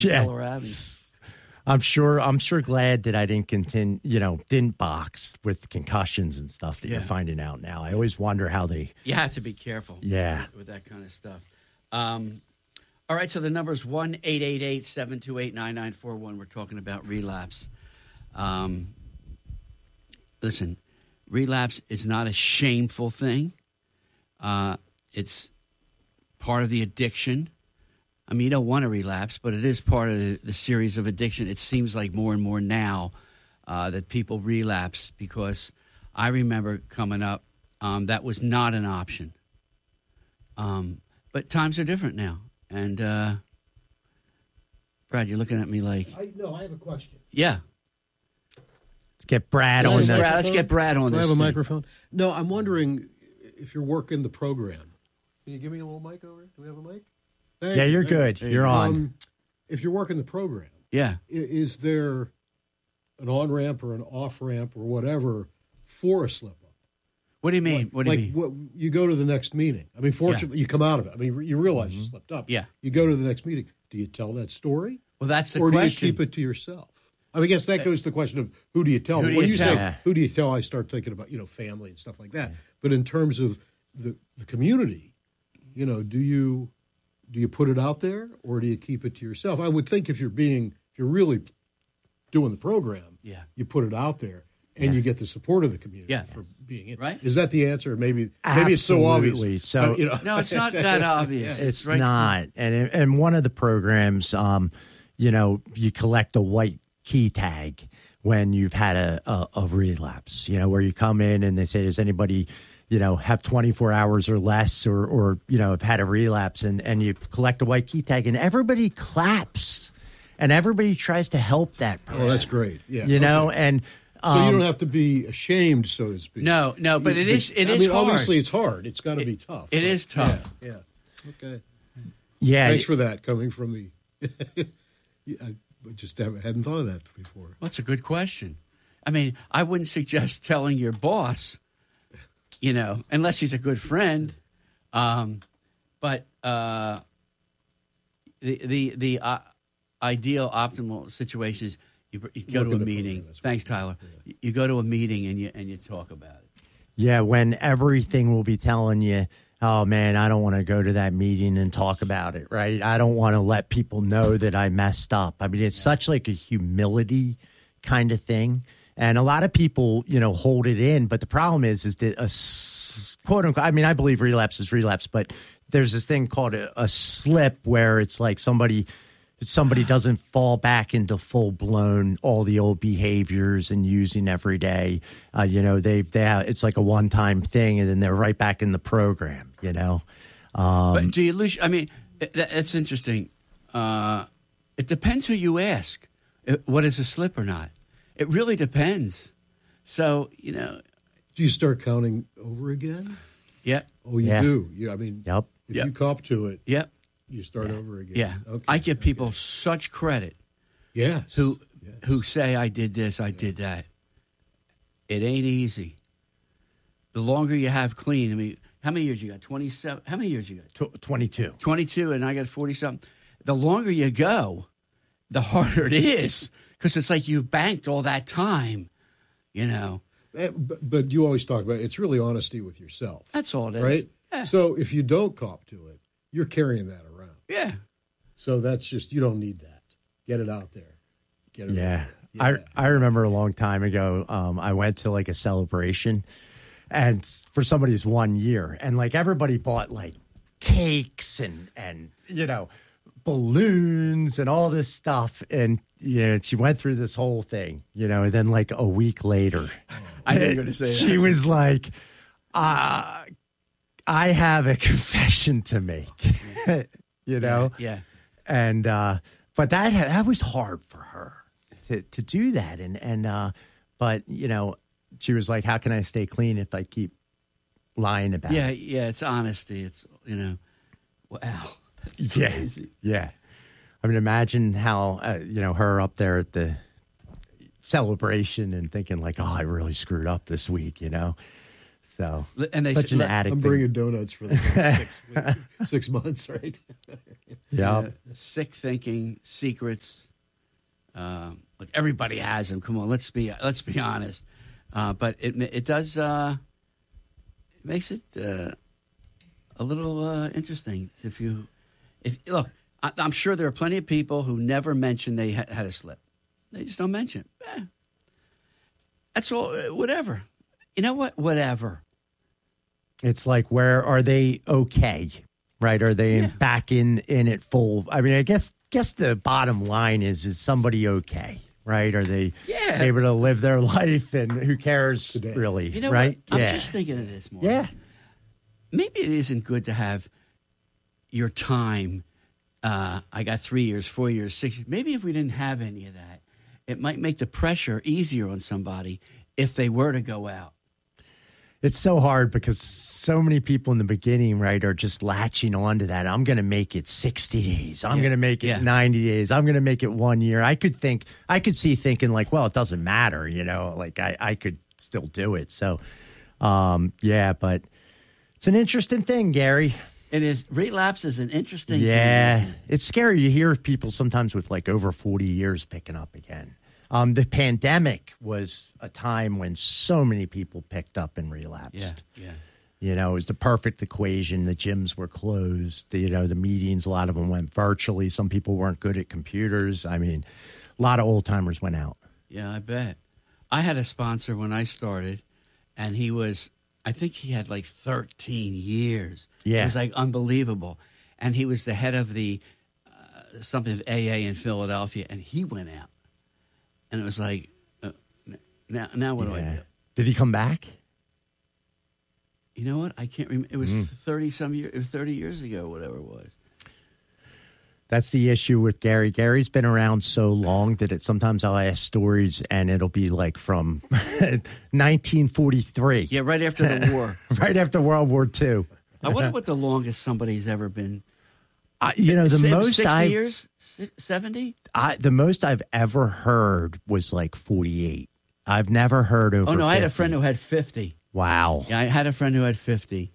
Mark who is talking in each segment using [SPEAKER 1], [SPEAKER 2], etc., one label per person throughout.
[SPEAKER 1] Yeah.
[SPEAKER 2] Kohlrabi.
[SPEAKER 1] I'm sure glad that I didn't didn't box with concussions and stuff that you're finding out now. I always wonder how they.
[SPEAKER 2] You have to be careful.
[SPEAKER 1] Yeah.
[SPEAKER 2] With that kind of stuff. All right, so the number is 1-888-728-9941. We're talking about relapse. Listen, relapse is not a shameful thing. It's part of the addiction. I mean, you don't want to relapse, but it is part of the series of addiction. It seems like more and more now that people relapse because I remember coming up, that was not an option. But times are different now. And, Brad, you're looking at me like...
[SPEAKER 3] No, I have a question.
[SPEAKER 2] Yeah.
[SPEAKER 1] Let's get Brad on that.
[SPEAKER 2] Let's get Brad on
[SPEAKER 3] this.
[SPEAKER 2] Do
[SPEAKER 3] I have a microphone? No, I'm wondering if you're working the program. Can you give me a little mic over? Do we have a mic?
[SPEAKER 1] Yeah, you're good. You're on.
[SPEAKER 3] If you're working the program,
[SPEAKER 2] is
[SPEAKER 3] there an on-ramp or an off-ramp or whatever for a slip-up?
[SPEAKER 2] What do you mean? What do you mean?
[SPEAKER 3] What, you go to the next meeting. I mean, fortunately, you come out of it. I mean, you realize you slipped up.
[SPEAKER 2] Yeah.
[SPEAKER 3] You go to the next meeting. Do you tell that story?
[SPEAKER 2] Well, that's the
[SPEAKER 3] question. Or do you keep it to yourself? I mean, I guess that goes to the question of who do you tell? When you say who do you tell, I start thinking about, family and stuff like that. Yeah. But in terms of the community, do you put it out there or do you keep it to yourself? I would think if you're really doing the program, you put it out there and you get the support of the community for being in.
[SPEAKER 2] Right?
[SPEAKER 3] Is that the answer? Maybe it's so obvious.
[SPEAKER 1] So
[SPEAKER 2] no, it's not that obvious.
[SPEAKER 1] It's right. Not. And one of the programs, you collect a white key tag when you've had a relapse. Where you come in and they say, does anybody have 24 hours or less or have had a relapse and you collect a white key tag and everybody claps and everybody tries to help that person.
[SPEAKER 3] Oh, that's great. Yeah.
[SPEAKER 1] And
[SPEAKER 3] so you don't have to be ashamed, so to speak.
[SPEAKER 2] No, but it is hard.
[SPEAKER 3] Obviously it's hard. It's got to be tough.
[SPEAKER 2] It is tough.
[SPEAKER 3] Yeah. Okay.
[SPEAKER 1] Yeah.
[SPEAKER 3] Thanks for that coming from the I just hadn't thought of that before.
[SPEAKER 2] Well, that's a good question. I mean, I wouldn't suggest telling your boss unless he's a good friend. But the ideal, optimal situation is you go to a meeting. Thanks, Tyler. Yeah. You go to a meeting and you talk about it.
[SPEAKER 1] Yeah, when everything will be telling you, oh, man, I don't want to go to that meeting and talk about it, right? I don't want to let people know that I messed up. I mean, it's such like a humility kind of thing. And a lot of people, hold it in. But the problem is that a quote unquote, I mean, I believe relapse is relapse, but there's this thing called a slip where it's like somebody doesn't fall back into full blown all the old behaviors and using every day. It's like a one time thing, and then they're right back in the program.
[SPEAKER 2] But do you lose? I mean, that's interesting. It depends who you ask. What is a slip or not? It really depends. So
[SPEAKER 3] Do you start counting over again?
[SPEAKER 2] Yeah.
[SPEAKER 3] Oh, you do. Yeah. I mean,
[SPEAKER 1] yep.
[SPEAKER 3] If you cop to it.
[SPEAKER 2] Yep.
[SPEAKER 3] You start over again.
[SPEAKER 2] Yeah.
[SPEAKER 3] Okay.
[SPEAKER 2] I give people such credit.
[SPEAKER 3] Yes.
[SPEAKER 2] Who say I did this, I did that. It ain't easy. The longer you have clean, I mean, how many years you got? 27? How many years you got?
[SPEAKER 1] 22.
[SPEAKER 2] 22, and I got 40-something. The longer you go, the harder it is because it's like you've banked all that time,
[SPEAKER 3] But you always talk about it's really honesty with yourself.
[SPEAKER 2] That's all it is.
[SPEAKER 3] Right?
[SPEAKER 2] Yeah.
[SPEAKER 3] So if you don't cop to it, you're carrying that around.
[SPEAKER 2] Yeah.
[SPEAKER 3] So that's just, you don't need that. Get it out there. Get it out there.
[SPEAKER 1] I remember a long time ago, I went to like a celebration and for somebody's 1 year and like everybody bought like cakes and balloons and all this stuff. And, she went through this whole thing, and then like a week later,
[SPEAKER 2] I knew you were going to say that.
[SPEAKER 1] She was like, I have a confession to make,
[SPEAKER 2] Yeah.
[SPEAKER 1] And, but that was hard for her to do that. But, she was like, how can I stay clean if I keep lying about it?
[SPEAKER 2] Yeah. It's honesty. It's, wow. That's
[SPEAKER 1] yeah.
[SPEAKER 2] crazy.
[SPEAKER 1] Yeah. I mean, imagine how, her up there at the celebration and thinking like, oh, I really screwed up this week, So,
[SPEAKER 2] and they
[SPEAKER 1] such an addict.
[SPEAKER 3] I'm bringing donuts for the next 6 months, right?
[SPEAKER 1] Yeah.
[SPEAKER 2] Sick thinking, secrets. Like everybody has them. Come on, let's be honest. But it does it makes it a little interesting if look. I'm sure there are plenty of people who never mention they had a slip. They just don't mention it. That's all. Whatever. You know what? Whatever.
[SPEAKER 1] It's like, where are they okay? Right? Are they back in it full? I mean, I guess the bottom line is somebody okay? Right? Are they able to live their life, and who cares today? Really?
[SPEAKER 2] You know
[SPEAKER 1] right?
[SPEAKER 2] What? I'm just thinking of this more.
[SPEAKER 1] Yeah.
[SPEAKER 2] Maybe it isn't good to have your time. I got 3 years, 4 years, 6 years. Maybe if we didn't have any of that, it might make the pressure easier on somebody if they were to go out.
[SPEAKER 1] It's so hard because so many people in the beginning, right, are just latching on to that. I'm going to make it 60 days. I'm going to make it 90 days. I'm going to make it 1 year. I could see thinking like, well, it doesn't matter, like I could still do it. So, but it's an interesting thing, Gary.
[SPEAKER 2] It is. Relapse is an interesting thing.
[SPEAKER 1] Yeah. It's scary. You hear of people sometimes with like over 40 years picking up again. The pandemic was a time when so many people picked up and relapsed.
[SPEAKER 2] Yeah.
[SPEAKER 1] It was the perfect equation. The gyms were closed. The meetings, a lot of them went virtually. Some people weren't good at computers. I mean, a lot of old timers went out.
[SPEAKER 2] Yeah, I bet. I had a sponsor when I started, and I think he had like 13 years.
[SPEAKER 1] Yeah.
[SPEAKER 2] It was like unbelievable. And he was the head of the something of AA in Philadelphia, and he went out. And it was like, now what do I do?
[SPEAKER 1] Did he come back?
[SPEAKER 2] You know what? I can't remember. It was 30-some years. It was 30 years ago, whatever it was.
[SPEAKER 1] That's the issue with Gary. Gary's been around so long that sometimes I'll ask stories and it'll be like from 1943.
[SPEAKER 2] Yeah, right after the war.
[SPEAKER 1] Right after World War II.
[SPEAKER 2] I wonder what the longest somebody's ever been.
[SPEAKER 1] The most
[SPEAKER 2] 60 years? 70?
[SPEAKER 1] The most I've ever heard was like 48. I've never heard over 50.
[SPEAKER 2] I had a friend who had 50.
[SPEAKER 1] Wow.
[SPEAKER 2] Yeah, I had a friend who had 50.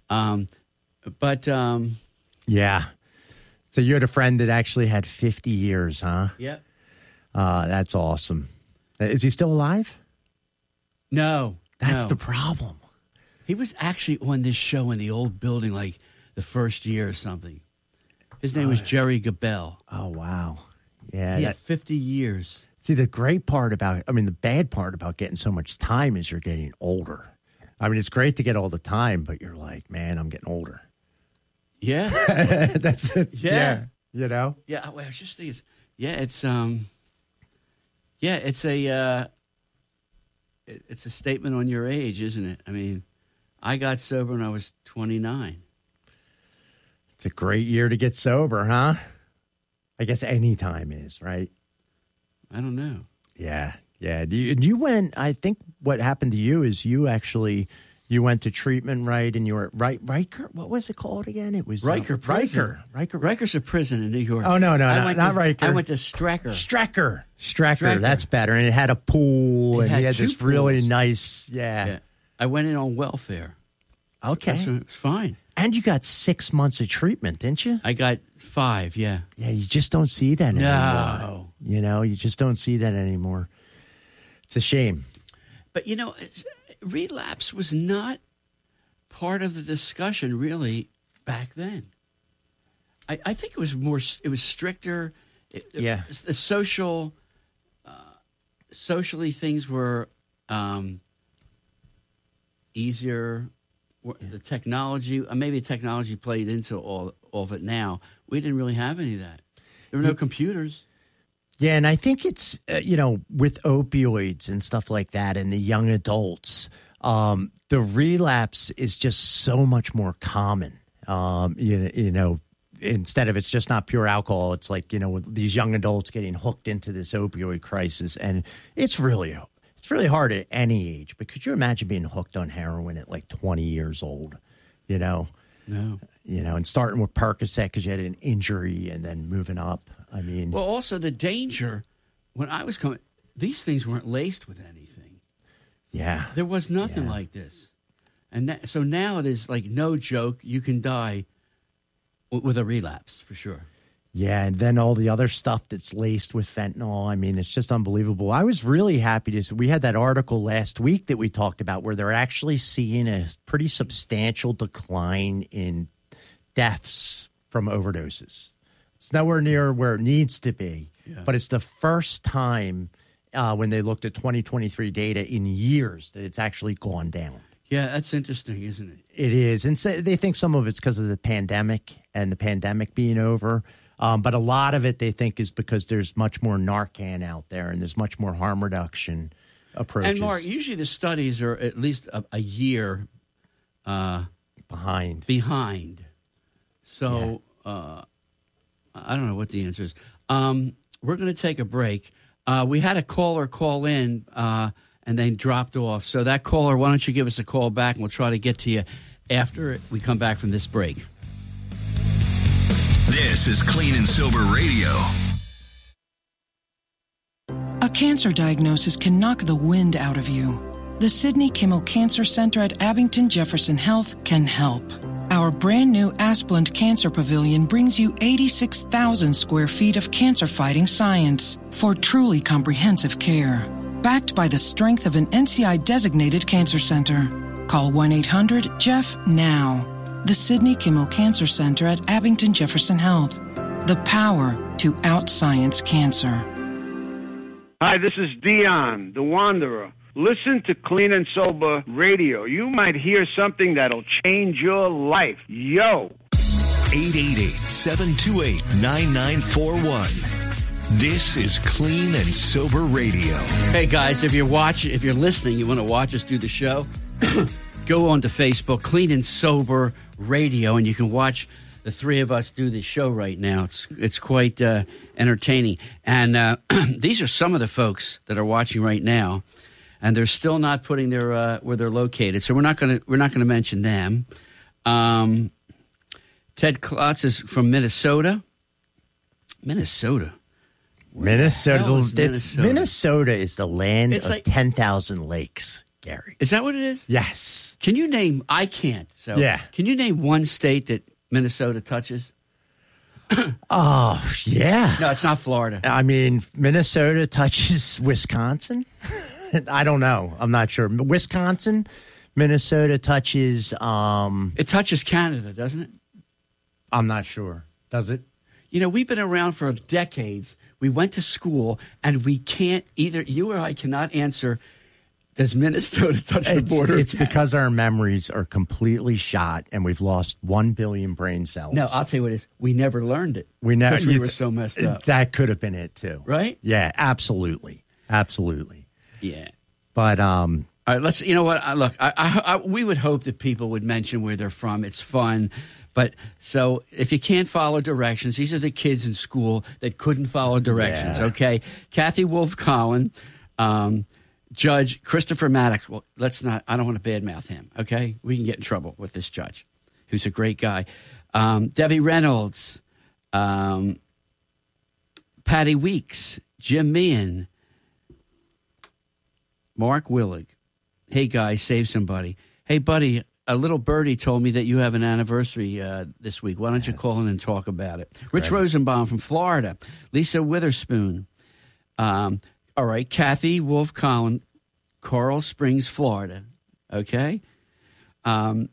[SPEAKER 1] Yeah. So you had a friend that actually had 50 years, huh?
[SPEAKER 2] Yeah.
[SPEAKER 1] That's awesome. Is he still alive?
[SPEAKER 2] No.
[SPEAKER 1] That's the problem.
[SPEAKER 2] He was actually on this show in the old building like the first year or something. His name was Jerry Gabel.
[SPEAKER 1] Oh, wow. Yeah.
[SPEAKER 2] He had 50 years.
[SPEAKER 1] See, the bad part about getting so much time is you're getting older. I mean, it's great to get all the time, but you're like, man, I'm getting older.
[SPEAKER 2] Yeah.
[SPEAKER 1] That's it.
[SPEAKER 2] Yeah.
[SPEAKER 1] Yeah,
[SPEAKER 2] Yeah, I was just thinking, it's a statement on your age, isn't it? I mean, I got sober when I was 29.
[SPEAKER 1] It's a great year to get sober, huh? I guess any time is, right?
[SPEAKER 2] I don't know.
[SPEAKER 1] Yeah. You went, I think what happened to you is you went to treatment, right? And you were Riker. What was it called again? It was
[SPEAKER 2] Riker. Riker's a prison in New York.
[SPEAKER 1] Oh, no, not Riker.
[SPEAKER 2] I went to Strecker.
[SPEAKER 1] Strecker. That's better. And it had a pool, and he had this really nice, yeah.
[SPEAKER 2] I went in on welfare.
[SPEAKER 1] Okay.
[SPEAKER 2] It was fine.
[SPEAKER 1] And you got 6 months of treatment, didn't you?
[SPEAKER 2] I got 5, yeah.
[SPEAKER 1] Yeah, you just don't see that anymore.
[SPEAKER 2] No.
[SPEAKER 1] You just don't see that anymore. It's a shame.
[SPEAKER 2] But, relapse was not part of the discussion, really, back then. I think it was stricter. The socially things were easier. The technology, maybe technology played into all of it now. We didn't really have any of that. There were no computers.
[SPEAKER 1] Yeah, and I think it's, with opioids and stuff like that and the young adults, the relapse is just so much more common. Instead of it's just not pure alcohol, it's like, with these young adults getting hooked into this opioid crisis. And it's really hard at any age. But could you imagine being hooked on heroin at like 20 years old,
[SPEAKER 2] No.
[SPEAKER 1] And starting with Percocet because you had an injury and then moving up. I mean.
[SPEAKER 2] Well, also the danger, when I was coming, these things weren't laced with anything.
[SPEAKER 1] Yeah.
[SPEAKER 2] There was nothing like this. And so now it is like no joke. You can die with a relapse for sure.
[SPEAKER 1] Yeah, and then all the other stuff that's laced with fentanyl. I mean, it's just unbelievable. I was really happy to see. We had that article last week that we talked about where they're actually seeing a pretty substantial decline in deaths from overdoses. It's nowhere near where it needs to be, but it's the first time when they looked at 2023 data in years that it's actually gone down.
[SPEAKER 2] Yeah, that's interesting, isn't it?
[SPEAKER 1] It is. And so they think some of it's because of the pandemic and the pandemic being over. But a lot of it they think is because there's much more Narcan out there and there's much more harm reduction approaches.
[SPEAKER 2] And Mark, usually the studies are at least a year behind. So I don't know what the answer is. We're going to take a break. We had a caller call in and then dropped off. So that caller, why don't you give us a call back and we'll try to get to you after we come back from this break.
[SPEAKER 4] This is Clean and Sober Radio.
[SPEAKER 5] A cancer diagnosis can knock the wind out of you. The Sidney Kimmel Cancer Center at Abington Jefferson Health can help. Our brand new Asplund Cancer Pavilion brings you 86,000 square feet of cancer-fighting science for truly comprehensive care. Backed by the strength of an NCI-designated cancer center. Call 1-800-JEFF now. The Sidney Kimmel Cancer Center at Abington Jefferson Health. The power to out-science cancer.
[SPEAKER 6] Hi, this is Dion, the Wanderer. Listen to Clean and Sober Radio. You might hear something that'll change your life. Yo!
[SPEAKER 4] 888-728-9941. This is Clean and Sober Radio.
[SPEAKER 2] Hey, guys, if you're listening, you want to watch us do the show, go on to Facebook, Clean and Sober Radio, and you can watch the three of us do this show right now. It's quite entertaining. And these are some of the folks that are watching right now, and they're still not putting their where they're located. So we're not going to mention them. Ted Klotz is from Minnesota. Minnesota is the land of 10,000 lakes. Gary. Is that what it is?
[SPEAKER 1] Yes.
[SPEAKER 2] Can you name, I can't. So
[SPEAKER 1] yeah.
[SPEAKER 2] Can you name one state that Minnesota touches?
[SPEAKER 1] Oh, yeah.
[SPEAKER 2] No, it's not Florida.
[SPEAKER 1] I mean, Minnesota touches Wisconsin. I don't know. I'm not sure. Wisconsin, Minnesota touches.
[SPEAKER 2] It touches Canada, doesn't it?
[SPEAKER 1] I'm not sure. Does it?
[SPEAKER 2] You know, we've been around for decades. We went to school, and we can't, either you or I cannot answer, does Minnesota touch the border?
[SPEAKER 1] It's because our memories are completely shot, and we've lost 1 billion brain cells.
[SPEAKER 2] No, I'll tell you what it is. We never learned it.
[SPEAKER 1] We
[SPEAKER 2] were so messed up.
[SPEAKER 1] That could have been it, too.
[SPEAKER 2] Right?
[SPEAKER 1] Yeah, absolutely. Absolutely.
[SPEAKER 2] Yeah.
[SPEAKER 1] But,
[SPEAKER 2] all right, let's, you know what? Look, we would hope that people would mention where they're from. It's fun. But so if you can't follow directions, these are the kids in school that couldn't follow directions, okay? Kathy Wolf-Collin, Judge Christopher Maddox. Well, I don't want to badmouth him, okay? We can get in trouble with this judge, who's a great guy. Debbie Reynolds, Patty Weeks, Jim Meehan, Mark Willig. Hey, guys, save somebody. Hey, buddy, a little birdie told me that you have an anniversary this week. Why don't you call in and talk about it? Rich Rosenbaum from Florida. Lisa Witherspoon. All right, Kathy Wolf-Collin, Coral Springs, Florida. Okay? Todd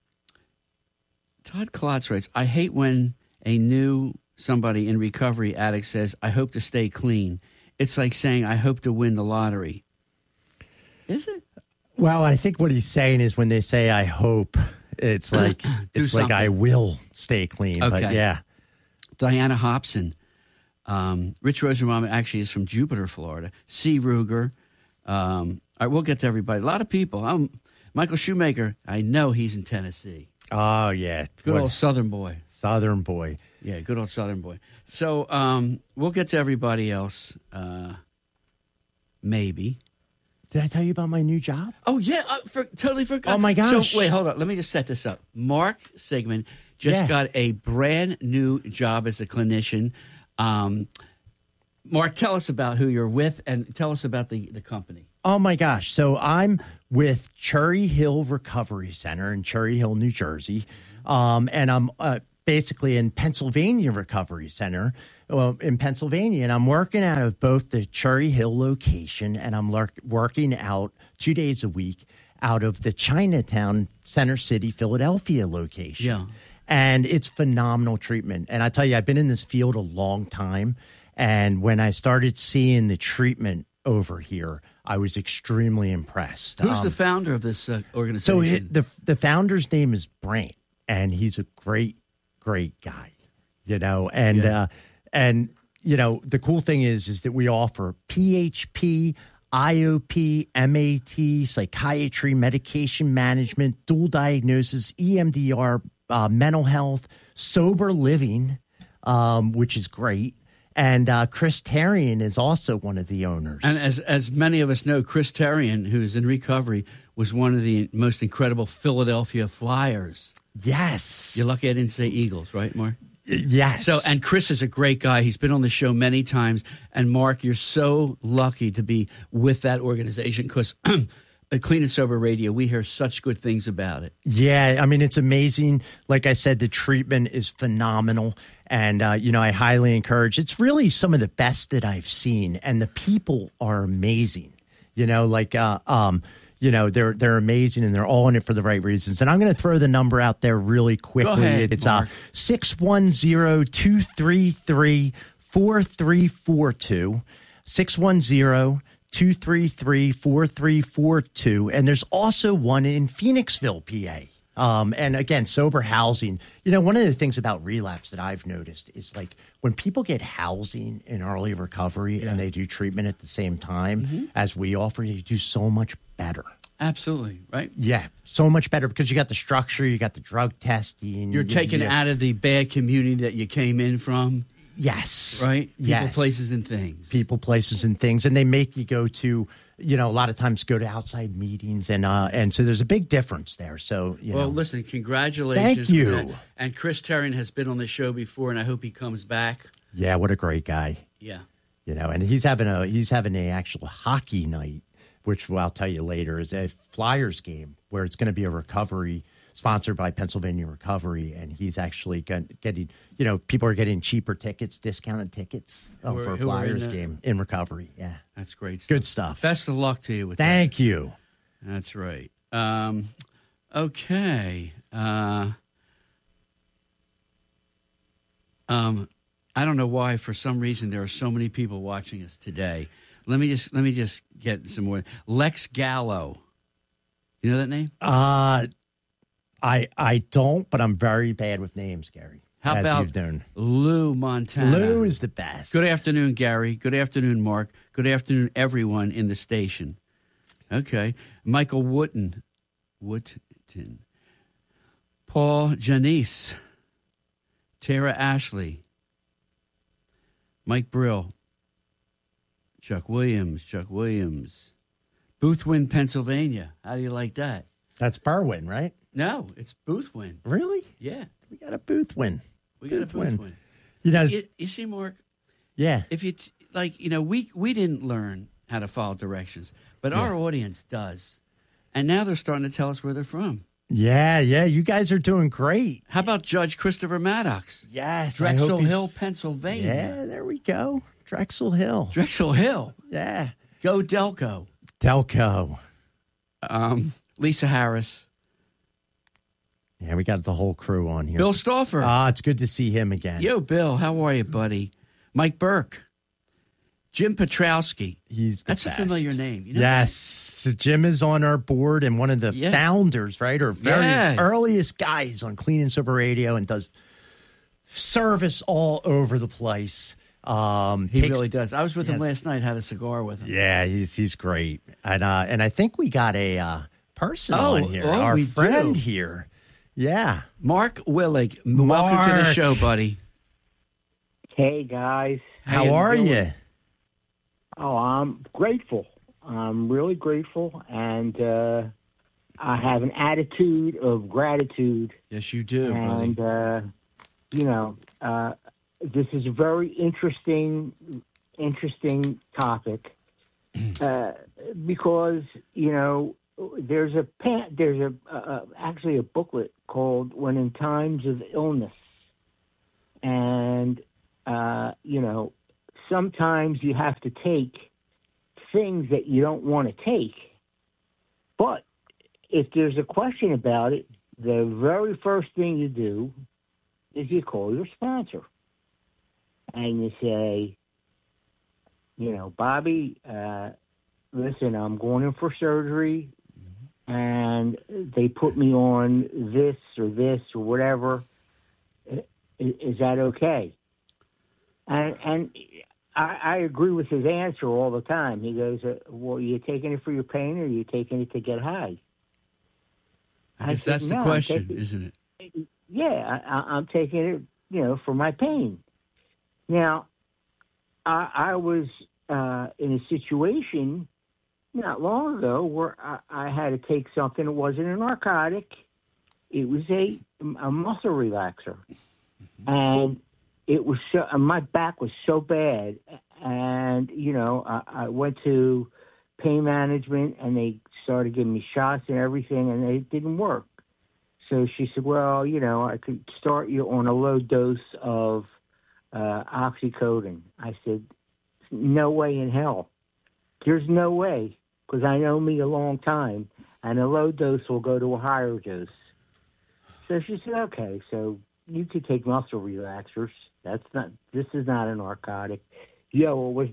[SPEAKER 2] Klotz writes, I hate when a new somebody in recovery addict says, I hope to stay clean. It's like saying, I hope to win the lottery. Is it?
[SPEAKER 1] Well, I think what he's saying is when they say, I hope, it's like like I will stay clean.
[SPEAKER 2] Okay.
[SPEAKER 1] But yeah.
[SPEAKER 2] Diana Hobson. Rich Rosenbaum actually is from Jupiter, Florida. C. Ruger. All right, we'll get to everybody. A lot of people. Michael Shoemaker, I know he's in Tennessee.
[SPEAKER 1] Oh, yeah.
[SPEAKER 2] Good old Southern boy.
[SPEAKER 1] Southern boy.
[SPEAKER 2] Yeah, good old Southern boy. So we'll get to everybody else, maybe.
[SPEAKER 1] Did I tell you about my new job?
[SPEAKER 2] Oh, yeah. Totally forgot.
[SPEAKER 1] Oh, my gosh.
[SPEAKER 2] So, wait, hold on. Let me just set this up. Mark Sigmund just got a brand new job as a clinician. Mark, tell us about who you're with and tell us about the company.
[SPEAKER 1] Oh, my gosh. So I'm with Cherry Hill Recovery Center in Cherry Hill, New Jersey. And I'm basically in Pennsylvania Recovery Center in Pennsylvania. And I'm working out of both the Cherry Hill location and I'm working out 2 days a week out of the Chinatown, Center City, Philadelphia location.
[SPEAKER 2] Yeah.
[SPEAKER 1] And it's phenomenal treatment. And I tell you, I've been in this field a long time. And when I started seeing the treatment over here, I was extremely impressed.
[SPEAKER 2] Who's the founder of this organization?
[SPEAKER 1] So the founder's name is Brant, and he's a great guy, and the cool thing is that we offer PHP, IOP, MAT, psychiatry, medication management, dual diagnosis, EMDR, mental health, sober living, which is great. And Chris Tarian is also one of the owners.
[SPEAKER 2] And as many of us know, Chris Tarian, who's in recovery, was one of the most incredible Philadelphia Flyers.
[SPEAKER 1] Yes.
[SPEAKER 2] You're lucky I didn't say Eagles, right, Mark?
[SPEAKER 1] Yes.
[SPEAKER 2] So, and Chris is a great guy. He's been on the show many times. And Mark, you're so lucky to be with that organization because at Clean and Sober Radio, we hear such good things about it.
[SPEAKER 1] Yeah, I mean, it's amazing. Like I said, the treatment is phenomenal. And, I highly encourage. It's really some of the best that I've seen. And the people are amazing. They're amazing and they're all in it for the right reasons. And I'm going to throw the number out there really quickly.
[SPEAKER 2] Go ahead,
[SPEAKER 1] it's
[SPEAKER 2] Mark.
[SPEAKER 1] 610-233-4342. 610-233-4342. And there's also one in Phoenixville, PA. And again, sober housing. One of the things about relapse that I've noticed is like when people get housing in early recovery and they do treatment at the same time as we offer, you do so much better.
[SPEAKER 2] Absolutely, right?
[SPEAKER 1] Yeah, so much better because you got the structure, you got the drug testing.
[SPEAKER 2] You're taken out of the bad community that you came in from.
[SPEAKER 1] Yes.
[SPEAKER 2] Right? People,
[SPEAKER 1] yes.
[SPEAKER 2] places, and things.
[SPEAKER 1] People, places, and things. And they make you go to, a lot of times go to outside meetings. And so there's a big difference there. So,
[SPEAKER 2] Well, listen, congratulations.
[SPEAKER 1] Thank you.
[SPEAKER 2] For that. And Chris Tarian has been on the show before, and I hope he comes back.
[SPEAKER 1] Yeah, what a great guy.
[SPEAKER 2] Yeah.
[SPEAKER 1] And he's having a actual hockey night, which I'll tell you later, is a Flyers game where it's going to be a recovery sponsored by Pennsylvania Recovery, and he's actually getting, people are getting cheaper tickets, discounted tickets for a Flyers game in recovery. Yeah.
[SPEAKER 2] That's great stuff.
[SPEAKER 1] Good stuff.
[SPEAKER 2] Best of luck to you with that.
[SPEAKER 1] Thank you.
[SPEAKER 2] That's right. Okay. I don't know why, for some reason, there are so many people watching us today. Let me just get some more. Lex Gallo. You know that name?
[SPEAKER 1] I don't, but I'm very bad with names, Gary.
[SPEAKER 2] How about Lou Montana?
[SPEAKER 1] Lou is the best.
[SPEAKER 2] Good afternoon, Gary. Good afternoon, Mark. Good afternoon, everyone in the station. Okay. Michael Wootton. Paul Janice. Tara Ashley. Mike Brill. Chuck Williams. Boothwyn, Pennsylvania. How do you like that?
[SPEAKER 1] That's Berwyn, right?
[SPEAKER 2] No, it's Boothwyn.
[SPEAKER 1] Really?
[SPEAKER 2] Yeah.
[SPEAKER 1] We got a Boothwyn.
[SPEAKER 2] We got a Boothwyn.
[SPEAKER 1] You
[SPEAKER 2] see, Mark?
[SPEAKER 1] Yeah.
[SPEAKER 2] If you, we didn't learn how to follow directions, but our audience does. And now they're starting to tell us where they're from.
[SPEAKER 1] Yeah. You guys are doing great.
[SPEAKER 2] How about Judge Christopher Maddox?
[SPEAKER 1] Yes.
[SPEAKER 2] Drexel Hill, Pennsylvania.
[SPEAKER 1] Yeah, there we go. Drexel Hill.
[SPEAKER 2] Yeah. Go Delco. Lisa Harris.
[SPEAKER 1] Yeah, we got the whole crew on here.
[SPEAKER 2] Bill Stauffer.
[SPEAKER 1] It's good to see him again.
[SPEAKER 2] Yo, Bill, how are you, buddy? Mike Burke. Jim Petrowski. That's
[SPEAKER 1] best.
[SPEAKER 2] A familiar name. You know
[SPEAKER 1] yes. So Jim is on our board and one of the founders, right? Or very earliest guys on Clean and Sober Radio and does service all over the place.
[SPEAKER 2] He really does. I was with him last night, had a cigar with him.
[SPEAKER 1] Yeah, he's great. And I think we got a person on here. Our friend here. Yeah.
[SPEAKER 2] Mark Willig. Welcome to the show, buddy.
[SPEAKER 7] Hey, guys.
[SPEAKER 1] How are you?
[SPEAKER 7] Oh, I'm grateful. I'm really grateful. And I have an attitude of gratitude.
[SPEAKER 2] Yes, you do,
[SPEAKER 7] and,
[SPEAKER 2] buddy.
[SPEAKER 7] This is a very interesting topic. because there's actually a booklet called "When in Times of Illness," and sometimes you have to take things that you don't want to take, but if there's a question about it, the very first thing you do is you call your sponsor and you say, Bobby, listen, I'm going in for surgery and they put me on this or whatever. Is that okay? And I agree with his answer all the time. He goes, well, are you taking it for your pain or are you taking it to get high?
[SPEAKER 2] I guess that's the question, isn't it?
[SPEAKER 7] Yeah, I'm taking it, for my pain. Now, I was in a situation not long ago where I had to take something that wasn't a narcotic. It was a muscle relaxer. And it was my back was so bad. And, I went to pain management and they started giving me shots and everything and it didn't work. So she said, well, I could start you on a low dose of oxycodone. I said, no way in hell. There's no way, because I know me a long time, and a low dose will go to a higher dose. So she said, okay, so you could take muscle relaxers. This is not a narcotic. It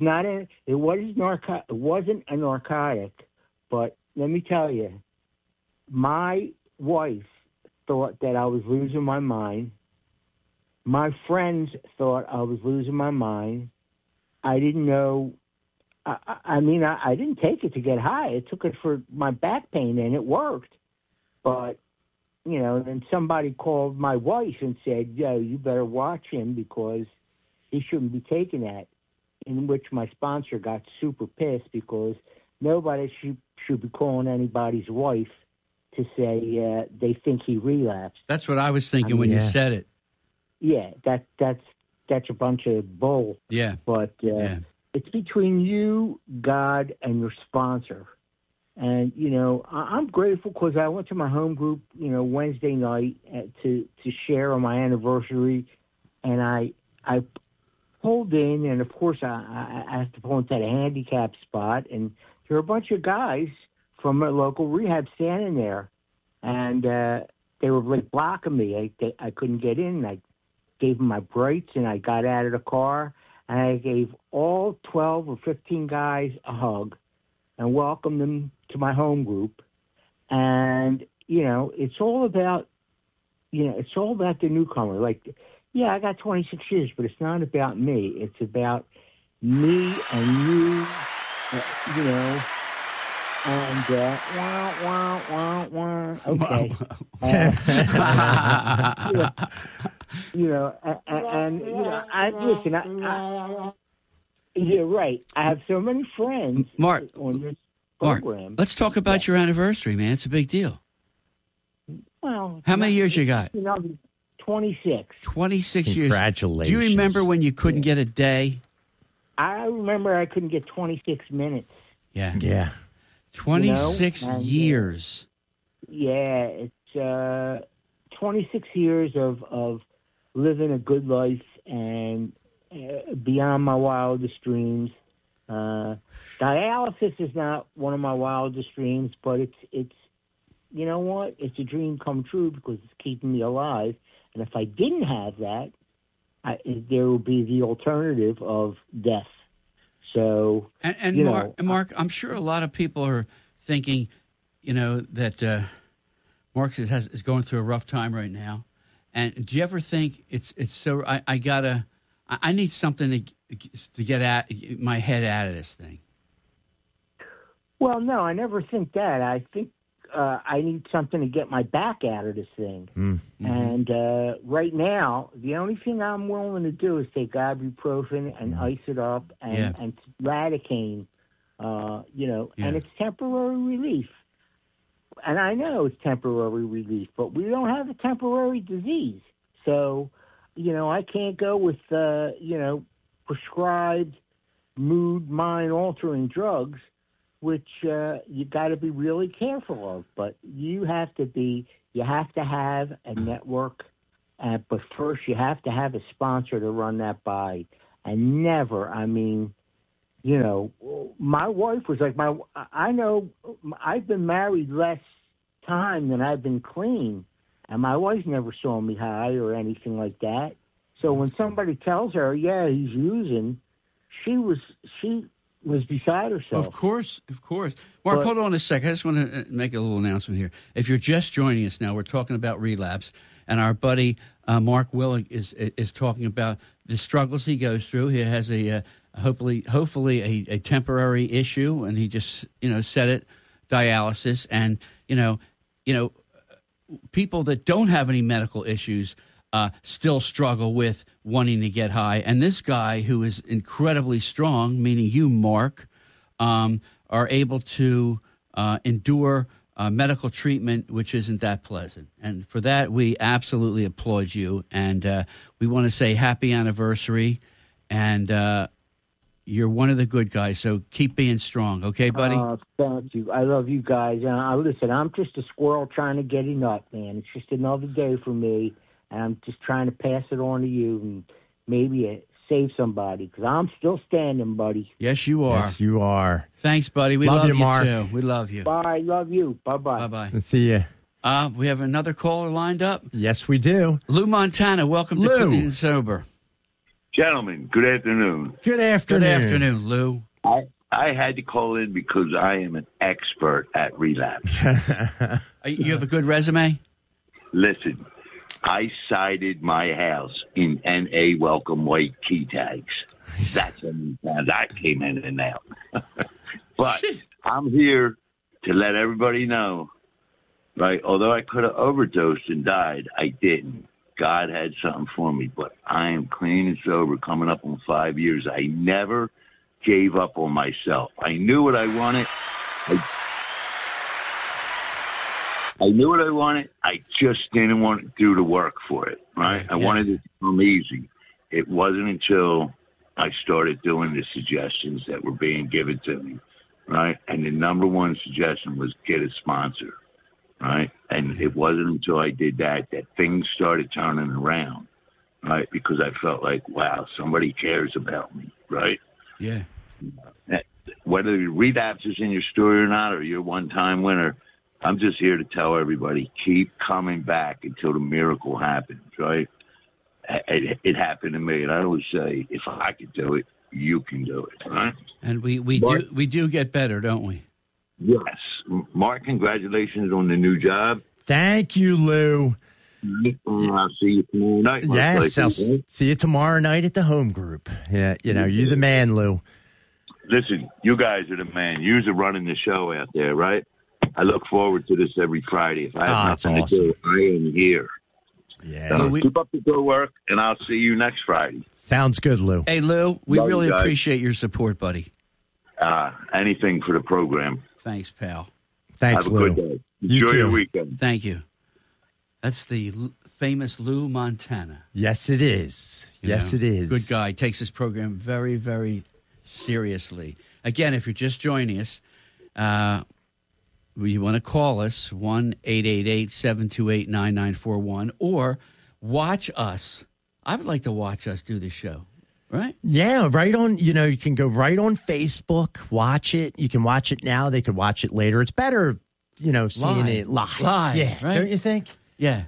[SPEAKER 7] wasn't a narcotic, but let me tell you, my wife thought that I was losing my mind. My friends thought I was losing my mind. I didn't know. I didn't take it to get high. I took it for my back pain, and it worked. But, then somebody called my wife and said, yo, you better watch him because he shouldn't be taking that, in which my sponsor got super pissed because nobody should be calling anybody's wife to say they think he relapsed.
[SPEAKER 2] That's what I was thinking when you said it.
[SPEAKER 7] Yeah, that's a bunch of bull.
[SPEAKER 2] Yeah.
[SPEAKER 7] But it's between you, God, and your sponsor. And, I'm grateful because I went to my home group, Wednesday night to share on my anniversary. And I pulled in, and, of course, I have to pull into the handicap spot. And there were a bunch of guys from a local rehab standing there. And they were, blocking me. I couldn't get in. I gave them my brights, and I got out of the car. And I gave all 12 or 15 guys a hug and welcomed them to my home group. And, it's all about, the newcomer. I got 26 years, but it's not about me. It's about me and you, and, okay. You're right. I have so many friends
[SPEAKER 2] Mark,
[SPEAKER 7] on this program.
[SPEAKER 2] Mark, let's talk about your anniversary, man. It's a big deal.
[SPEAKER 7] Well,
[SPEAKER 2] how many years you got?
[SPEAKER 7] 26.
[SPEAKER 2] 26 years.
[SPEAKER 1] Congratulations.
[SPEAKER 2] Do you remember when you couldn't get a day?
[SPEAKER 7] I remember I couldn't get 26 minutes.
[SPEAKER 2] Yeah.
[SPEAKER 1] Yeah.
[SPEAKER 2] 26 years.
[SPEAKER 7] Yeah, it's 26 years of living a good life and beyond my wildest dreams. Dialysis is not one of my wildest dreams, but it's you know what? It's a dream come true because it's keeping me alive. And if I didn't have that, there would be the alternative of death. So,
[SPEAKER 2] and Mark, I'm sure a lot of people are thinking, that Mark is going through a rough time right now. And do you ever think it's so? I need something to get my head out of this thing.
[SPEAKER 7] Well, no, I never think that. I think I need something to get my back out of this thing. Mm-hmm. And right now, the only thing I'm willing to do is take ibuprofen and ice it up and Lidocaine, and it's temporary relief. And I know it's temporary relief, but we don't have a temporary disease. So, I can't go with, prescribed mood, mind-altering drugs which you got to be really careful of. But you have to have a network, but first you have to have a sponsor to run that by. And never, I mean, you know, my wife was like, I know I've been married less time than I've been clean, and my wife never saw me high or anything like that. So when somebody tells her, yeah, he's using, she was beside herself.
[SPEAKER 2] Of course. Mark, hold on a sec. I just want to make a little announcement here. If you're just joining us now, we're talking about relapse, and our buddy Mark Willig is talking about the struggles he goes through. He has hopefully a temporary issue, and he just said it, dialysis, and people that don't have any medical issues still struggle with wanting to get high. And this guy, who is incredibly strong, meaning you, Mark, are able to endure medical treatment, which isn't that pleasant. And for that, we absolutely applaud you. And we want to say happy anniversary. And you're one of the good guys, so keep being strong. Okay, buddy?
[SPEAKER 7] Thank you. I love you guys. Listen, I'm just a squirrel trying to get a nut, man. It's just another day for me. And I'm just trying to pass it on to you and maybe save somebody, because I'm still standing, buddy.
[SPEAKER 2] Yes, you are.
[SPEAKER 1] Yes, you are.
[SPEAKER 2] Thanks, buddy. We love you,
[SPEAKER 1] Mark.
[SPEAKER 2] too. We love you.
[SPEAKER 7] Bye. Love you. Bye-bye.
[SPEAKER 2] Bye-bye.
[SPEAKER 1] Let's see you.
[SPEAKER 2] We have another caller lined up.
[SPEAKER 1] Yes, we do.
[SPEAKER 2] Lou Montana, welcome to Clean and Sober.
[SPEAKER 8] Gentlemen, good afternoon.
[SPEAKER 1] Good afternoon.
[SPEAKER 2] Good afternoon, Lou.
[SPEAKER 8] I had to call in because I am an expert at relapse.
[SPEAKER 2] You have a good resume?
[SPEAKER 8] Listen, I cited my house in N.A. Welcome White key tags. That's when that came in and out. But I'm here to let everybody know, right? Although I could have overdosed and died, I didn't. God had something for me, but I am clean and sober, coming up on 5 years. I never gave up on myself. I knew what I wanted. I knew what I wanted. I just didn't want to do the work for it, right? I wanted it to come easy. It wasn't until I started doing the suggestions that were being given to me, right? And the number one suggestion was get a sponsor, right? And it wasn't until I did that things started turning around, right? Because I felt like, wow, somebody cares about me, right?
[SPEAKER 2] Yeah.
[SPEAKER 8] Whether the relapse is in your story or not, or you're a one-time winner, I'm just here to tell everybody, keep coming back until the miracle happens, right? It happened to me, and I always say, if I could do it, you can do it, right?
[SPEAKER 2] And we do get better, don't we?
[SPEAKER 8] Yes. Mark, congratulations on the new job.
[SPEAKER 1] Thank you, Lou.
[SPEAKER 8] I'll see you tomorrow night.
[SPEAKER 1] Yes, I'll see you tomorrow night at the home group. Yeah, you're the man, Lou.
[SPEAKER 8] Listen, you guys are the man. You're running the show out there, right? I look forward to this every Friday. If I have nothing to do, I am here.
[SPEAKER 1] Yeah.
[SPEAKER 8] Keep up the good work, and I'll see you next Friday.
[SPEAKER 1] Sounds good, Lou.
[SPEAKER 2] Hey, Lou, we really appreciate your support, buddy.
[SPEAKER 8] Anything for the program.
[SPEAKER 2] Thanks, pal.
[SPEAKER 1] Thanks,
[SPEAKER 8] Have a
[SPEAKER 1] Lou.
[SPEAKER 8] good day. Enjoy your weekend.
[SPEAKER 2] Thank you. That's the famous Lou Montana.
[SPEAKER 1] Yes, it is. It is.
[SPEAKER 2] Good guy. Takes this program very, very seriously. Again, if you're just joining us, you want to call us, 1-888-728-9941, or watch us. I would like to watch us do this show, right?
[SPEAKER 1] Yeah, right on, you can go right on Facebook, watch it. You can watch it now. They could watch it later. It's better, seeing it live. Yeah,
[SPEAKER 2] right?
[SPEAKER 1] Don't you think?
[SPEAKER 2] Yeah.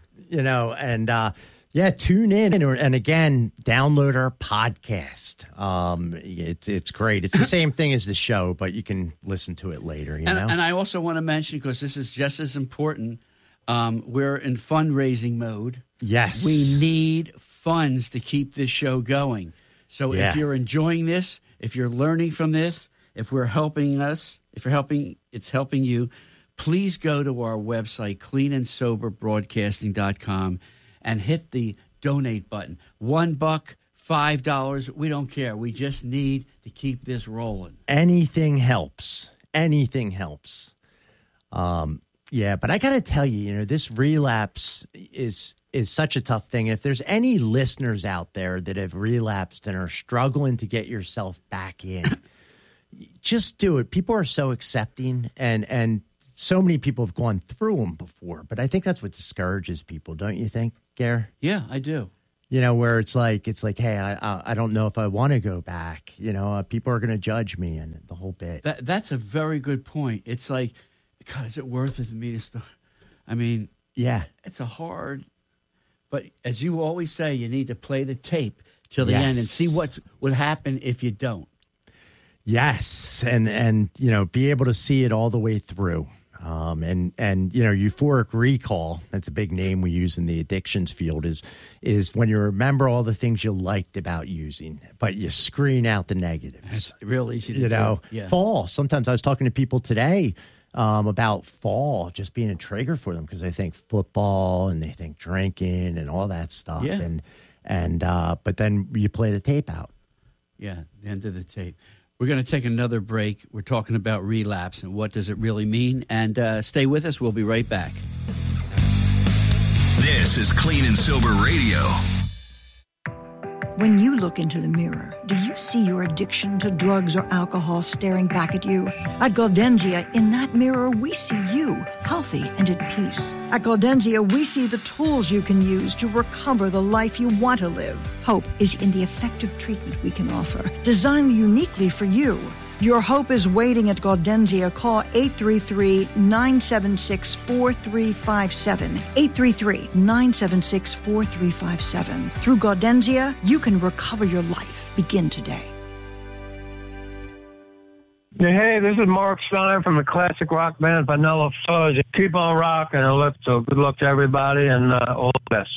[SPEAKER 1] Tune in and again, download our podcast. It's great. It's the same thing as the show, but you can listen to it later. You know.
[SPEAKER 2] And I also want to mention, because this is just as important, we're in fundraising mode.
[SPEAKER 1] Yes,
[SPEAKER 2] we need funds to keep this show going. So if you're enjoying this, if you're learning from this, if we're helping us, it's helping you. Please go to our website, cleanandsoberbroadcasting.com, and hit the donate button. $1, $5, we don't care. We just need to keep this rolling.
[SPEAKER 1] Anything helps. But I got to tell you, this relapse is such a tough thing. If there's any listeners out there that have relapsed and are struggling to get yourself back in, just do it. People are so accepting, and so many people have gone through them before. But I think that's what discourages people, don't you think, Gare?
[SPEAKER 2] Yeah, I do.
[SPEAKER 1] You know, where it's like, hey, I don't know if I want to go back. You know, people are going to judge me and the whole bit.
[SPEAKER 2] That's a very good point. It's like, God, is it worth it for me to start? I mean,
[SPEAKER 1] yeah,
[SPEAKER 2] it's a hard, but as you always say, you need to play the tape till the end and see what would happen if you don't.
[SPEAKER 1] Yes, and you know, be able to see it all the way through. And you know, euphoric recall, that's a big name we use in the addictions field, is when you remember all the things you liked about using, but you screen out the negatives.
[SPEAKER 2] It's real easy to
[SPEAKER 1] do.
[SPEAKER 2] Yeah.
[SPEAKER 1] Fall. Sometimes I was talking to people today about fall just being a trigger for them because they think football and they think drinking and all that stuff.
[SPEAKER 2] Yeah.
[SPEAKER 1] And but then you play the tape out.
[SPEAKER 2] Yeah, the end of the tape. We're going to take another break. We're talking about relapse and what does it really mean. And stay with us. We'll be right back.
[SPEAKER 4] This is Clean and Sober Radio.
[SPEAKER 9] When you look into the mirror, do you see your addiction to drugs or alcohol staring back at you? At Gaudenzia, in that mirror, we see you, healthy and at peace. At Gaudenzia, we see the tools you can use to recover the life you want to live. Hope is in the effective treatment we can offer, designed uniquely for you. Your hope is waiting at Gaudenzia. Call 833-976-4357. 833-976-4357. Through Gaudenzia, you can recover your life. Begin today.
[SPEAKER 10] Hey, this is Mark Stein from the classic rock band Vanilla Fudge. Keep on rocking, so good luck to everybody and all the best.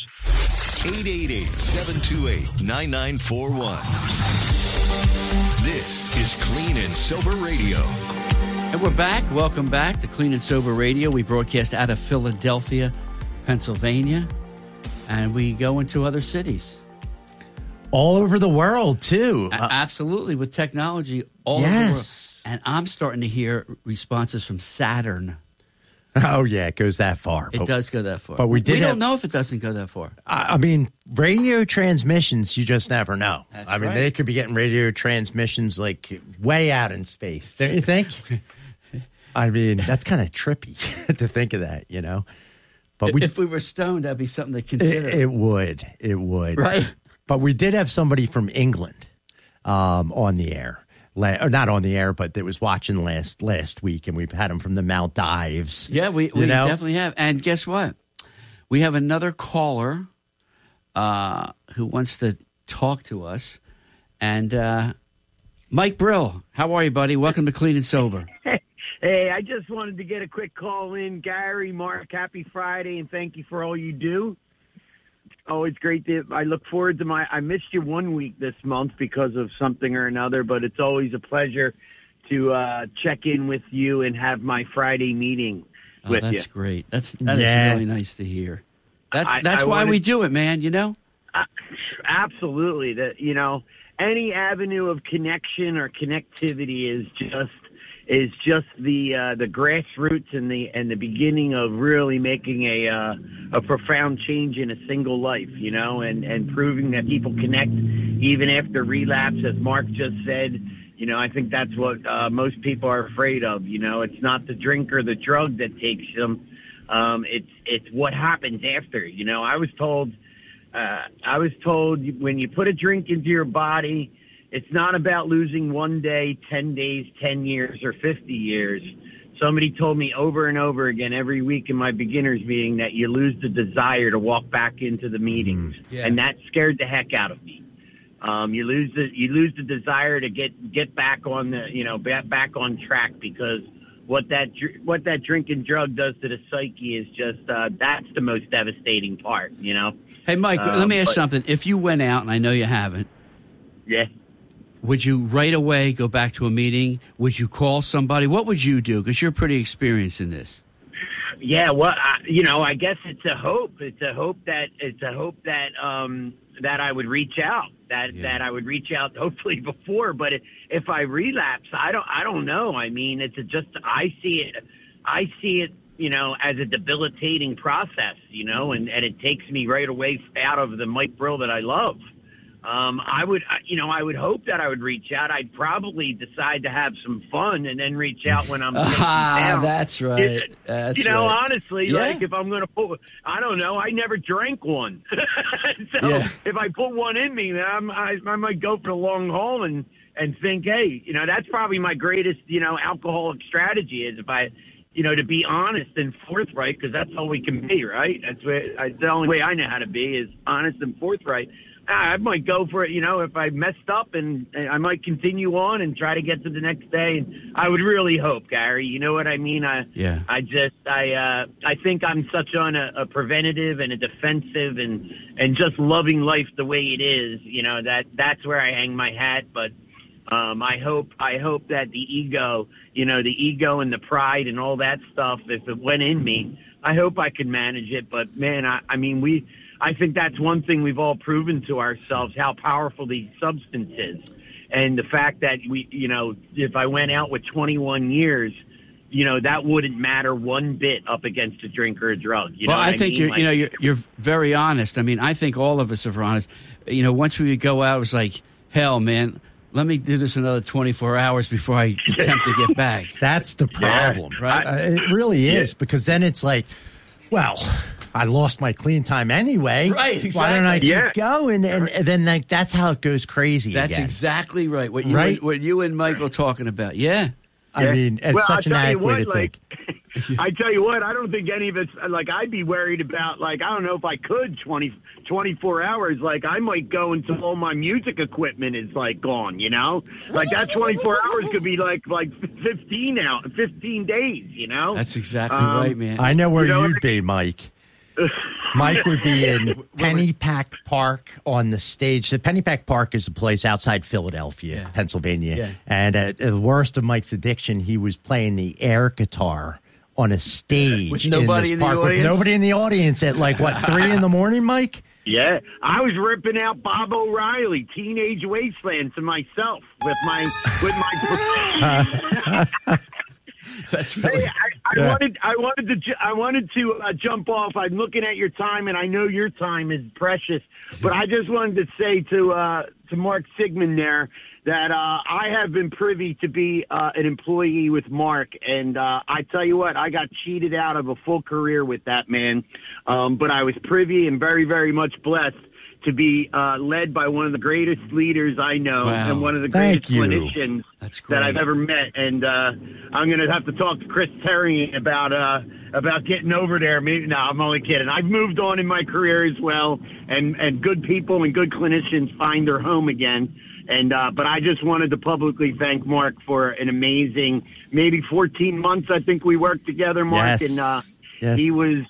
[SPEAKER 4] 888-728-9941. This is Clean and Sober Radio.
[SPEAKER 2] And we're back. Welcome back to Clean and Sober Radio. We broadcast out of Philadelphia, Pennsylvania, and we go into other cities.
[SPEAKER 1] All over the world, too.
[SPEAKER 2] Absolutely, with technology all over the world. And I'm starting to hear responses from Saturn.
[SPEAKER 1] Oh, yeah, it goes that far.
[SPEAKER 2] It does go that far.
[SPEAKER 1] But we don't
[SPEAKER 2] know if it doesn't go that far.
[SPEAKER 1] I mean, radio transmissions, you just never know.
[SPEAKER 2] That's
[SPEAKER 1] I mean,
[SPEAKER 2] right.
[SPEAKER 1] they could be getting radio transmissions like way out in space. Don't you think? I mean, that's kind of trippy to think of that, you know? But
[SPEAKER 2] if we were stoned, that'd be something to consider.
[SPEAKER 1] It would.
[SPEAKER 2] Right.
[SPEAKER 1] But we did have somebody from England on the air. Or not on the air, but that was watching last week, and we've had him from the Maldives.
[SPEAKER 2] Yeah, we definitely have. And guess what? We have another caller who wants to talk to us. And Mike Brill, how are you, buddy? Welcome to Clean and Sober.
[SPEAKER 11] Hey, I just wanted to get a quick call in. Gary, Mark, happy Friday, and thank you for all you do. Always great I look forward to I missed you 1 week this month because of something or another, but it's always a pleasure to check in with you and have my Friday meeting with you.
[SPEAKER 2] That's great. That is really nice to hear. That's why we do it, man, you know?
[SPEAKER 11] Absolutely. Any avenue of connection or connectivity is just the grassroots and the beginning of really making a profound change in a single life, you know, and proving that people connect even after relapse, as Mark just said. You know, I think that's what most people are afraid of. You know, it's not the drink or the drug that takes them. It's what happens after. You know, I was told when you put a drink into your body, it's not about losing 1 day, 10 days, 10 years, or 50 years. Somebody told me over and over again every week in my beginners meeting that you lose the desire to walk back into the meetings. And that scared the heck out of me. You lose the desire to get back on back on track, because what that drink and drug does to the psyche is just that's the most devastating part, you know.
[SPEAKER 2] Hey, Mike, let me ask something. If you went out, and I know you haven't, would you right away go back to a meeting? Would you call somebody? What would you do? Because you're pretty experienced in this.
[SPEAKER 11] Yeah, well, I guess it's a hope. It's a hope that I would reach out. That I would reach out hopefully before. But if I relapse, I don't know. I mean, I see it, you know, as a debilitating process, you know, and it takes me right away out of the Mike Brill that I love. I would hope that I would reach out. I'd probably decide to have some fun and then reach out when I'm down.
[SPEAKER 2] That's right.
[SPEAKER 11] Honestly, like if I'm going to put, I don't know, I never drank one. So if I put one in me, then I might go for the long haul and think, hey, that's probably my greatest, alcoholic strategy is if I, to be honest and forthright, because that's all we can be, right? That's the only way I know how to be is honest and forthright. I might go for it, if I messed up, and I might continue on and try to get to the next day. And I would really hope, Gary, you know what I mean? I think I'm such on a preventative and a defensive and just loving life the way it is, that's where I hang my hat. But I hope that the ego and the pride and all that stuff, if it went in me, I hope I could manage it. But man, I think that's one thing we've all proven to ourselves, how powerful the substance is. And the fact that if I went out with 21 years, that wouldn't matter one bit up against a drink or a drug.
[SPEAKER 2] I think you're very honest. I mean, I think all of us are honest. Once we would go out, it was like, hell, man, let me do this another 24 hours before I attempt to get back.
[SPEAKER 1] That's the problem, right? It really is, because then it's like, well, I lost my clean time anyway.
[SPEAKER 2] Right, exactly.
[SPEAKER 1] Why don't I keep going? And then that's how it goes crazy.
[SPEAKER 2] That's
[SPEAKER 1] again.
[SPEAKER 2] Exactly right. What you and Michael talking about. Yeah.
[SPEAKER 1] I mean, it's such an adequate way to think.
[SPEAKER 11] I tell you what, I don't think any of us, I'd be worried about, I don't know if I could 24 hours. I might go until all my music equipment is, gone, that 24 hours could be, 15 days,
[SPEAKER 2] That's exactly right, man.
[SPEAKER 1] I know where you'd be, Mike. Mike would be in Pennypack Park on the stage. The Pennypack Park is a place outside Philadelphia, Pennsylvania. Yeah. And at the worst of Mike's addiction, he was playing the air guitar on a stage
[SPEAKER 2] with nobody in the audience.
[SPEAKER 1] With nobody in the audience at 3 in the morning, Mike?
[SPEAKER 11] Yeah, I was ripping out Bob O'Reilly, Teenage Wasteland to myself with my.
[SPEAKER 2] That's really,
[SPEAKER 11] hey, I wanted to jump off. I'm looking at your time, and I know your time is precious. But I just wanted to say to Mark Sigmund there that I have been privy to be an employee with Mark, and I tell you what, I got cheated out of a full career with that man. But I was privy and very, very much blessed to be led by one of the greatest leaders I know and one of the greatest clinicians that I've ever met. And I'm going to have to talk to Chris Terry about getting over there. Maybe, no, I'm only kidding. I've moved on in my career as well, and good people and good clinicians find their home again. And but I just wanted to publicly thank Mark for an amazing, maybe 14 months I think we worked together, Mark.
[SPEAKER 1] Yes.
[SPEAKER 11] And
[SPEAKER 1] Yes.
[SPEAKER 11] he was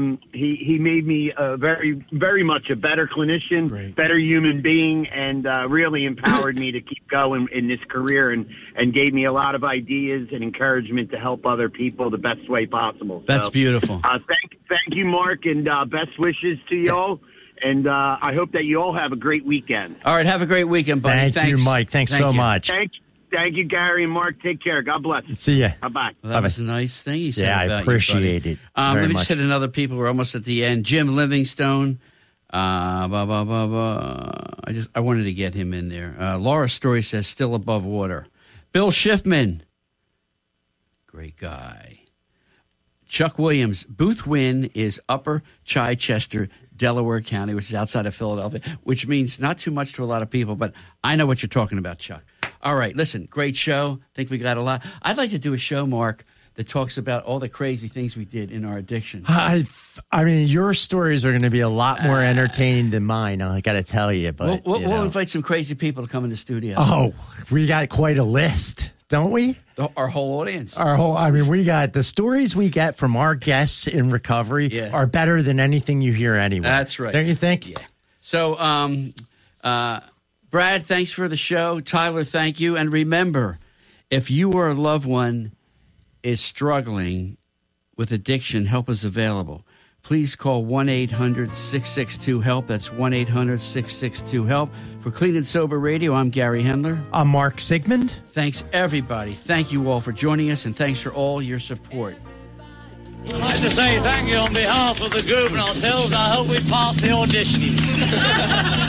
[SPEAKER 11] he made me very, very much a better clinician, better human being, and really empowered me to keep going in this career, and gave me a lot of ideas and encouragement to help other people the best way possible.
[SPEAKER 2] That's beautiful.
[SPEAKER 11] Thank you, Mark, and best wishes to you all. And I hope that you all have a great weekend.
[SPEAKER 2] All right, have a great weekend, buddy.
[SPEAKER 1] Thank you, Mike. Thanks so much.
[SPEAKER 11] Thank you, Gary and Mark. Take care. God bless.
[SPEAKER 1] See ya.
[SPEAKER 11] Bye-bye.
[SPEAKER 2] Well, that was a nice thing he said about you,
[SPEAKER 1] I appreciate it
[SPEAKER 2] let me
[SPEAKER 1] much.
[SPEAKER 2] just hit another people. We're almost at the end. Jim Livingstone. I wanted to get him in there. Laura Story says, still above water. Bill Schiffman. Great guy. Chuck Williams. Booth Wynn is Upper Chichester, Delaware County, which is outside of Philadelphia, which means not too much to a lot of people, but I know what you're talking about, Chuck. All right, listen, great show. Think we got a lot. I'd like to do a show, Mark, that talks about all the crazy things we did in our addiction.
[SPEAKER 1] I mean, your stories are going to be a lot more entertaining than mine, I got to tell you. But
[SPEAKER 2] we'll invite some crazy people to come in the studio.
[SPEAKER 1] Oh, we got quite a list, don't we?
[SPEAKER 2] Our whole audience.
[SPEAKER 1] We got the stories we get from our guests in recovery are better than anything you hear anywhere.
[SPEAKER 2] That's right.
[SPEAKER 1] Don't you think?
[SPEAKER 2] Yeah. So, Brad, thanks for the show. Tyler, thank you. And remember, if you or a loved one is struggling with addiction, help is available. Please call 1-800-662-HELP. That's 1-800-662-HELP. For Clean and Sober Radio, I'm Gary Hendler.
[SPEAKER 1] I'm Mark Sigmund.
[SPEAKER 2] Thanks, everybody. Thank you all for joining us, and thanks for all your support.
[SPEAKER 12] I'd like to say thank you on behalf of the group and ourselves. I hope we pass the audition.